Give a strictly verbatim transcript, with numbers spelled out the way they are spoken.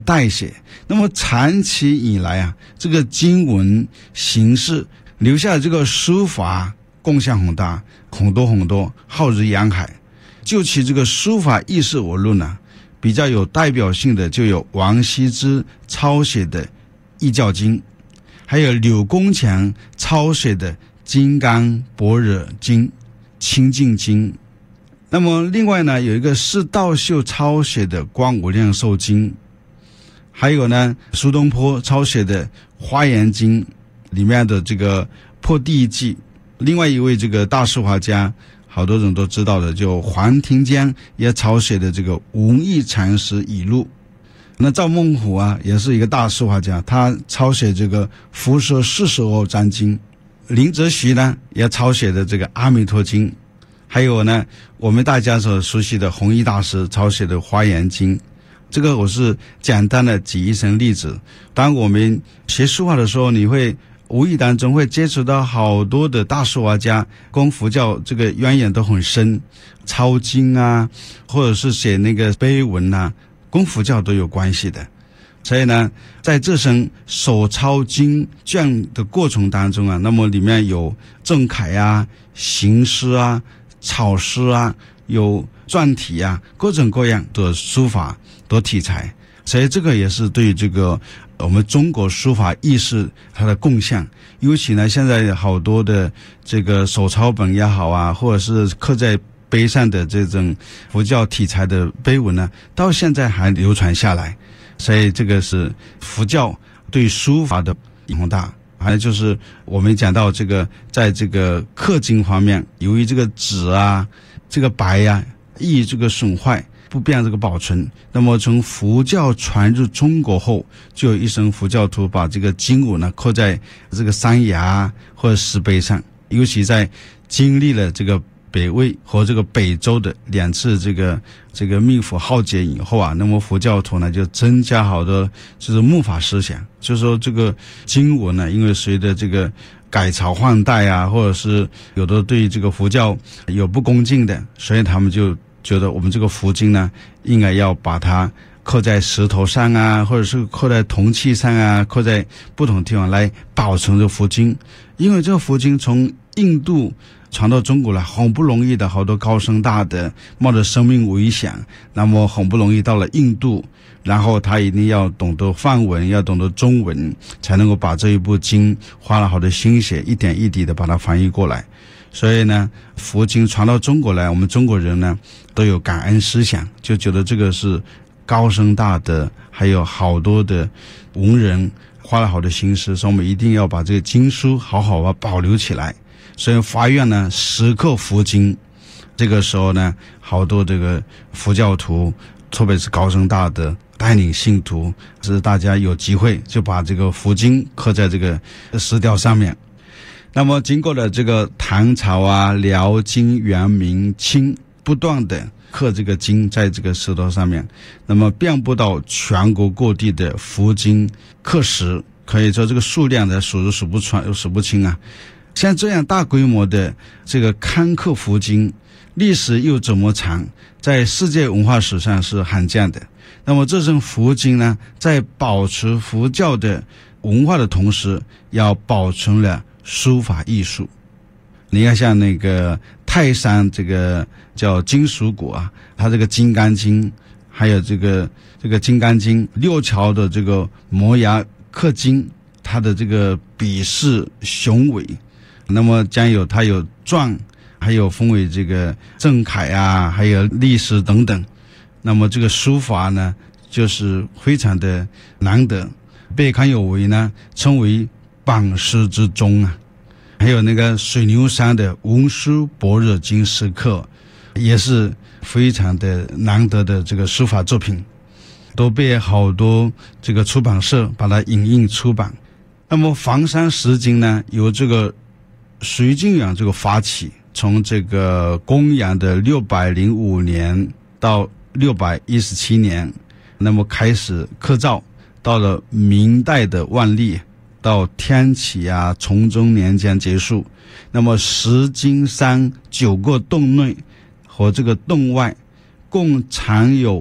代写。那么长期以来啊，这个经文形式留下的这个书法贡献很大，很多很多，浩如洋海。就其这个书法艺术而论呢，比较有代表性的就有王羲之抄写的《易教经》，还有柳公强抄写的《金刚般若经》、《清净经》。那么另外呢，有一个释道秀抄写的《观无量寿经》，还有呢苏东坡抄写的《华严经》里面的这个破地记。另外一位这个大书法家，好多人都知道的，就黄庭坚也抄写的这个文艺禅师语录。那赵孟頫啊，也是一个大书法家，他抄写这个辐射四十二章经。林则徐呢，也抄写的这个阿弥陀经。还有呢，我们大家所熟悉的弘一大师抄写的华严经。这个我是简单的举一些例子。当我们学书法的时候，你会无意当中会接触到好多的大书法家，跟佛教这个渊源都很深，抄经啊，或者是写那个碑文啊，跟佛教都有关系的。所以呢，在这声手抄经卷的过程当中啊，那么里面有正楷啊、行诗啊、草诗啊，有篆体啊，各种各样的书法的题材。所以这个也是对这个我们中国书法艺术它的贡献。尤其呢，现在好多的这个手抄本也好啊，或者是刻在碑上的这种佛教题材的碑文呢，到现在还流传下来。所以这个是佛教对书法的影响大。还有就是我们讲到这个，在这个刻经方面，由于这个纸啊、这个白啊易这个损坏，不便这个保存，那么从佛教传入中国后，就有一生佛教徒把这个经文呢刻在这个山崖或者石碑上。尤其在经历了这个北魏和这个北周的两次这个这个密府浩劫以后啊，那么佛教徒呢就增加好多就是木法思想，就是说这个经文呢，因为随着这个改朝换代啊，或者是有的对这个佛教有不恭敬的，所以他们就觉得我们这个佛经呢，应该要把它刻在石头上啊，或者是刻在铜器上啊，刻在不同地方来保存这佛经。因为这个佛经从印度传到中国来，很不容易的，好多高僧大德冒着生命危险，那么很不容易到了印度，然后他一定要懂得梵文，要懂得中文，才能够把这一部经花了好多心血，一点一滴的把它翻译过来。所以呢，佛经传到中国来，我们中国人呢都有感恩思想，就觉得这个是高僧大德，还有好多的文人花了好多心思，所以我们一定要把这个经书好好的保留起来。所以法院呢时刻佛经，这个时候呢，好多这个佛教徒，特别是高僧大德带领信徒，是大家有机会就把这个佛经刻在这个石雕上面。那么经过了这个唐朝啊、辽、金、元、明、清不断的刻这个经在这个石头上面，那么遍布到全国各地的佛经刻石，可以说这个数量的数都数不出数不清啊。像这样大规模的这个刊刻佛经，历史又这么长，在世界文化史上是罕见的。那么这种佛经呢，在保持佛教的文化的同时，要保存了书法艺术。你看像那个泰山这个叫金属骨啊，它这个金刚经，还有这个这个金刚经六朝的这个摩崖刻经，它的这个笔势雄伟，那么将有它有篆，还有分为这个正楷啊，还有隶诗等等。那么这个书法呢，就是非常的难得，被康有为呢称为榜诗之宗啊。还有那个水牛山的文殊般若经石刻，也是非常的难得的这个书法作品，都被好多这个出版社把它引印出版。那么房山石经呢，由这个徐敬远这个发起，从这个公元的六百零五年到六百一十七年，那么开始刻造，到了明代的万历，到天启啊、崇祯年间结束。那么石经山九个洞内和这个洞外，共藏有